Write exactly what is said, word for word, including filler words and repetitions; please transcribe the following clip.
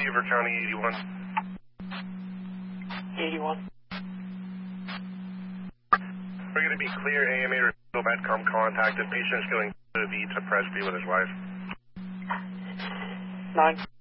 Beaver County eighty-one. eighty-one. We're going to be clear. A M A or Medcom contacted. Patient's going to V to Presby with his wife. Nine.